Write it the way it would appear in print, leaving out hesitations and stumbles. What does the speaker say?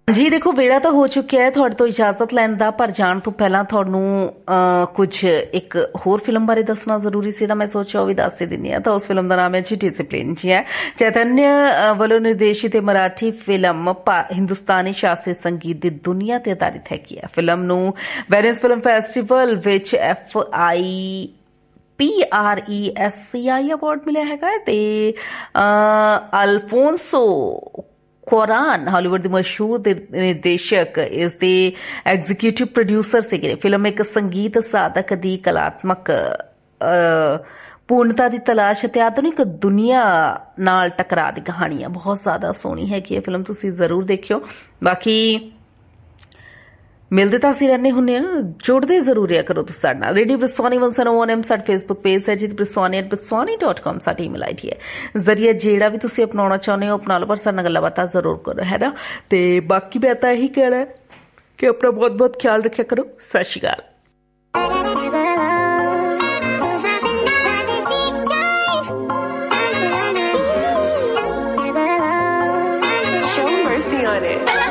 ਜੀ ਦੇਖੋ ਵੇਲਾ ਤਾਂ ਹੋ ਚੁੱਕਿਆ ਹੈ ਤੁਹਾਡੇ ਤੋਂ ਇਜਾਜ਼ਤ ਲੈਣ ਦਾ, ਪਰ ਜਾਣ ਤੋਂ ਪਹਿਲਾਂ ਤੁਹਾਨੂੰ ਕੁਝ ਇੱਕ ਹੋਰ ਫਿਲਮ ਬਾਰੇ ਦੱਸਣਾ ਜ਼ਰੂਰੀ ਸੀ ਤਾਂ ਮੈਂ ਸੋਚਿਆ ਉਹ ਵੀ ਦੱਸ ਹੀ ਦਿੰਦੀ ਹਾਂ। ਤਾਂ ਉਸ ਫਿਲਮ ਦਾ ਨਾਮ ਹੈ ਜੀ ਡਿਸਿਪਲਿਨ। ਜੀ ਹੈ ਚੈਤन्य ਵੱਲੋਂ ਨਿਰਦੇਸ਼ਿਤ ਮਰਾਠੀ ਫਿਲਮ ਹਿੰਦੁਸਤਾਨੀ ਸ਼ਾਸਤਰੀ ਸੰਗੀਤ ਦੀ ਦੁਨੀਆ ਤੇ ਆਧਾਰਿਤ ਹੈਗੀ ਹੈ। ਫਿਲਮ ਨੂੰ ਵੈਨਿਸ ਫਿਲਮ ਫੈਸਟੀਵਲ ਵਿੱਚ PRESCI ਅਵਾਰਡ ਮਿਲਿਆ ਹੈਗਾ ਤੇ ਅਲਫੋਂਸੋ ਕੁਆਰਾਨ ਹਾਲੀਵੁੱਡ ਦੇ ਮਸ਼ਹੂਰ ਨਿਰਦੇਸ਼ਕ ਇਸ ਦੇ ਐਗਜ਼ੀਕਿਊਟਿਵ ਪ੍ਰੋਡਿਊਸਰ ਸੀਗੇ। ਫਿਲਮ ਇੱਕ ਸੰਗੀਤ ਸਾਧਕ ਦੀ ਕਲਾਤਮਕ ਪੂਰਨਤਾ ਦੀ ਤਲਾਸ਼ ਅਤੇ ਆਧੁਨਿਕ ਦੁਨੀਆ ਨਾਲ ਟਕਰਾਅ ਦੀ ਕਹਾਣੀ ਹੈ। ਬਹੁਤ ਜ਼ਿਆਦਾ ਸੋਹਣੀ ਹੈਗੀ ਇਹ ਫਿਲਮ, ਤੁਸੀਂ ਜ਼ਰੂਰ ਦੇਖਿਓ। ਬਾਕੀ ਮਿਲਦੇ ਤਾਂ ਅਸੀਂ ਰਹਿੰਦੇ ਹੁੰਦੇ ਹਾਂ, ਜੁੜਦੇ ਜ਼ਰੂਰ ਰਿਹਾ ਕਰੋ ਤੁਸੀਂ ਸਾਡੇ ਨਾਲ। ਰੇਡੀਓ ਬ੍ਰਿਸਵਾਨੀ 101 ਸਾਡਾ ਫੇਸਬੁੱਕ ਪੇਜ ਹੈ ਜੀ, briswani@briswani.com ਸਾਡੀ ਈਮੇਲ ਆਈਡੀ ਹੈ। ਜ਼ਰੀਆ ਜਿਹੜਾ ਵੀ ਤੁਸੀਂ ਅਪਣਾਉਣਾ ਚਾਹੁੰਦੇ ਹੋ ਅਪਣਾ ਲਓ, ਪਰ ਸਾਡੇ ਨਾਲ ਗੱਲਾਂ ਬਾਤਾਂ ਜ਼ਰੂਰ ਕਰੋ, ਹੈ ਨਾ। ਤੇ ਬਾਕੀ ਮੈਂ ਤਾਂ ਇਹੀ ਕਹਿਣਾ ਕਿ ਆਪਣਾ ਬਹੁਤ ਬਹੁਤ ਖਿਆਲ ਰੱਖਿਆ ਕਰੋ। ਸਤਿ ਸ਼੍ਰੀ ਅਕਾਲ। Show mercy on it.